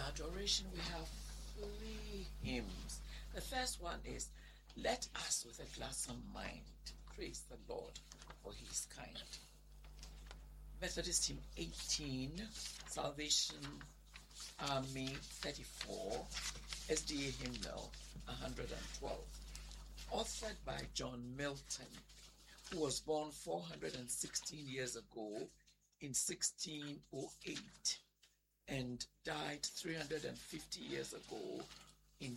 adoration, we have 3 hymns. The first one is, "Let us with a gladsome mind praise the Lord, for he is kind." Methodist hymn 18, Salvation Army 34, SDA hymnal 112. Authored by John Milton, who was born 416 years ago in 1608 and died 350 years ago in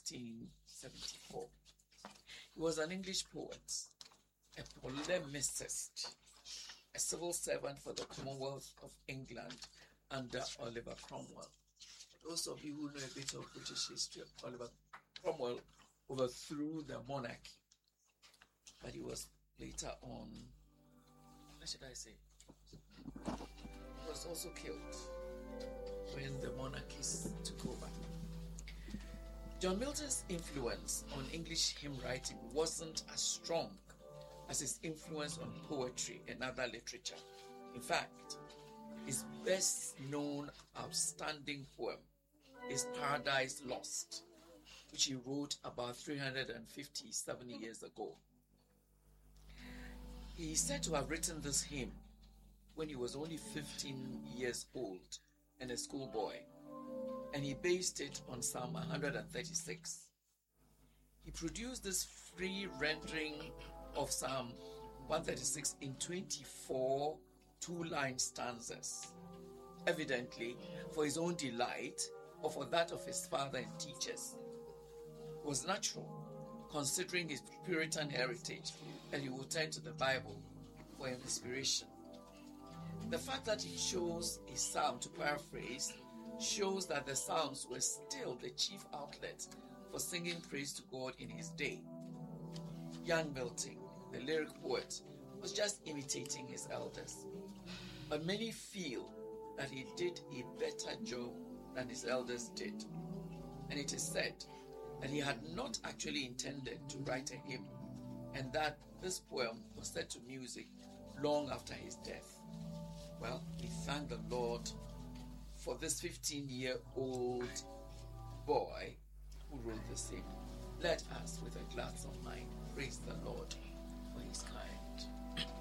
1674. He was an English poet, a polemicist, a civil servant for the Commonwealth of England under Oliver Cromwell. Those of you who know a bit of British history, Oliver Cromwell overthrew the monarchy, but he was later on, what should I say, he was also killed when the monarchists took over. John Milton's influence on English hymn writing wasn't as strong as his influence on poetry and other literature. In fact, his best known outstanding poem is Paradise Lost, which he wrote about 357 years ago. He is said to have written this hymn when he was only 15 years old and a schoolboy, and he based it on Psalm 136. He produced this free rendering of Psalm 136 in 24 two-line stanzas, evidently for his own delight or for that of his father and teachers. It was natural, considering his Puritan heritage, that he would turn to the Bible for inspiration. The fact that he chose a psalm to paraphrase shows that the psalms were still the chief outlet for singing praise to God in his day. Young Milton, the lyric poet, was just imitating his elders. But many feel that he did a better job than his elders did. And it is said that he had not actually intended to write a hymn, and that this poem was set to music long after his death. Well, we thank the Lord for this 15-year-old boy who wrote this hymn. Let us, with a gladsome mind, praise the Lord, for he is kind.